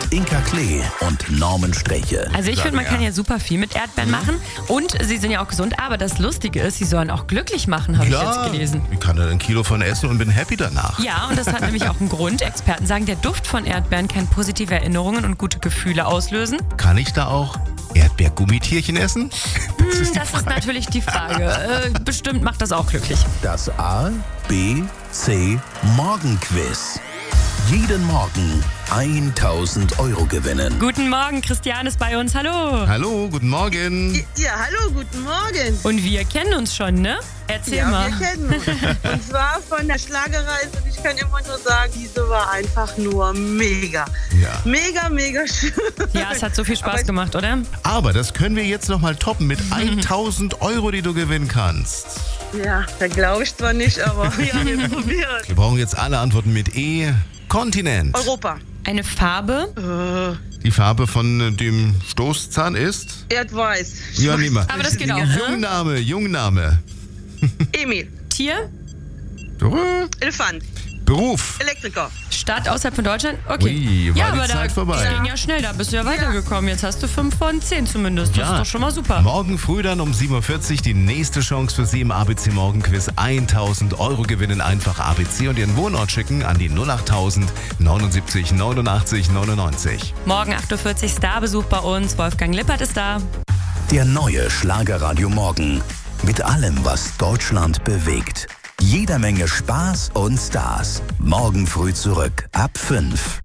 Inka Klee und Norman Sträche. Also ich finde, man kann ja super viel mit Erdbeeren machen und sie sind ja auch gesund, aber das Lustige ist, sie sollen auch glücklich machen, habe ich jetzt gelesen. Ich kann da ein Kilo von essen und bin happy danach. Ja, und das hat nämlich auch einen Grund. Experten sagen, der Duft von Erdbeeren kann positive Erinnerungen und gute Gefühle auslösen. Kann ich da auch Erdbeergummitierchen essen? Das ist natürlich die Frage. Bestimmt macht das auch glücklich. Das A, B, C Morgenquiz. Jeden Morgen 1.000 € gewinnen. Guten Morgen, Christian ist bei uns. Hallo. Hallo, guten Morgen. Ja, hallo, guten Morgen. Und wir kennen uns schon, ne? Erzähl mal. Ja, wir kennen uns. Und zwar von der Schlagerreise. Und ich kann immer nur sagen, diese war einfach nur mega. Ja. Mega, mega schön. Ja, es hat so viel Spaß gemacht, oder? Aber das können wir jetzt nochmal toppen mit 1.000 €, die du gewinnen kannst. Ja, da glaube ich zwar nicht, aber ja, wir probieren. Wir brauchen jetzt alle Antworten mit E. Kontinent. Europa. Eine Farbe? Die Farbe von dem Stoßzahn ist? Erdweiß. Ja, niemand. Aber das geht auch. Jungname. Emil. Tier? Elefant. Beruf. Elektriker. Stadt außerhalb von Deutschland? Okay. Ui, war ja, die aber Zeit vorbei. Das ging ja schnell, da bist du ja weitergekommen. Jetzt hast du 5 von 10 zumindest. Das ist doch schon mal super. Morgen früh dann um 7.40 Uhr die nächste Chance für Sie im ABC Morgenquiz. 1.000 € gewinnen, einfach ABC und Ihren Wohnort schicken an die 08000 79 89 99. Morgen 8.40 Uhr Starbesuch bei uns. Wolfgang Lippert ist da. Der neue Schlagerradio Morgen. Mit allem, was Deutschland bewegt. Jeder Menge Spaß und Stars. Morgen früh zurück ab 5.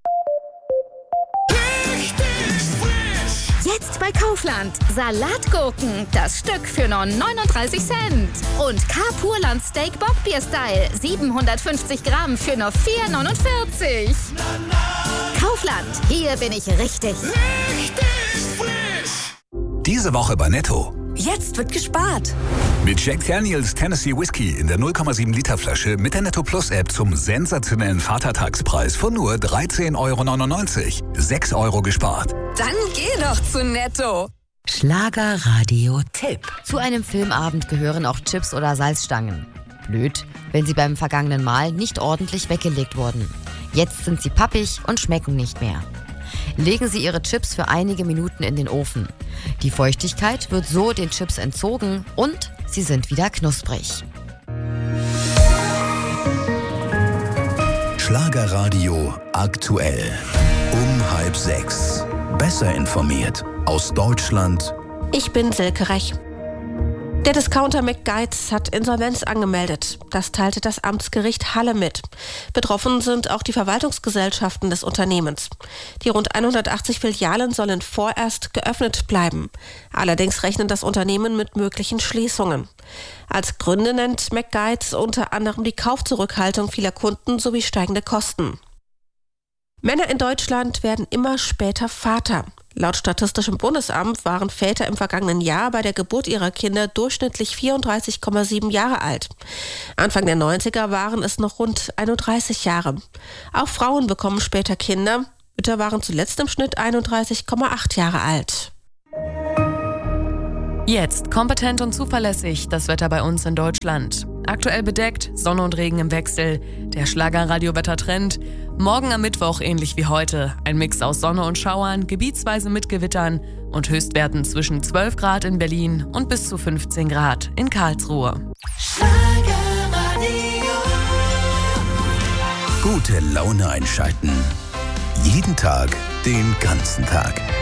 Jetzt bei Kaufland. Salatgurken, das Stück für nur 39 Cent. Und K-Purland Steak Bockbier Style, 750 Gramm für nur 4,49. Kaufland, hier bin ich richtig. Diese Woche bei Netto. Jetzt wird gespart. Mit Jack Daniels Tennessee Whiskey in der 0,7 Liter Flasche mit der Netto Plus App zum sensationellen Vatertagspreis von nur 13,99 €. 6 € gespart. Dann geh doch zu Netto. Schlagerradio-Tipp. Zu einem Filmabend gehören auch Chips oder Salzstangen. Blöd, wenn sie beim vergangenen Mal nicht ordentlich weggelegt wurden. Jetzt sind sie pappig und schmecken nicht mehr. Legen Sie Ihre Chips für einige Minuten in den Ofen. Die Feuchtigkeit wird so den Chips entzogen und sie sind wieder knusprig. Schlagerradio aktuell. Um 5:30. Besser informiert aus Deutschland. Ich bin Silke Rech. Der Discounter McGuides hat Insolvenz angemeldet. Das teilte das Amtsgericht Halle mit. Betroffen sind auch die Verwaltungsgesellschaften des Unternehmens. Die rund 180 Filialen sollen vorerst geöffnet bleiben. Allerdings rechnet das Unternehmen mit möglichen Schließungen. Als Gründe nennt McGuides unter anderem die Kaufzurückhaltung vieler Kunden sowie steigende Kosten. Männer in Deutschland werden immer später Vater. Laut Statistischem Bundesamt waren Väter im vergangenen Jahr bei der Geburt ihrer Kinder durchschnittlich 34,7 Jahre alt. Anfang der 90er waren es noch rund 31 Jahre. Auch Frauen bekommen später Kinder. Mütter waren zuletzt im Schnitt 31,8 Jahre alt. Jetzt kompetent und zuverlässig das Wetter bei uns in Deutschland. Aktuell bedeckt, Sonne und Regen im Wechsel. Der Schlagerradio-Wettertrend. Morgen am Mittwoch ähnlich wie heute. Ein Mix aus Sonne und Schauern, gebietsweise mit Gewittern und Höchstwerten zwischen 12 Grad in Berlin und bis zu 15 Grad in Karlsruhe. Gute Laune einschalten. Jeden Tag, den ganzen Tag.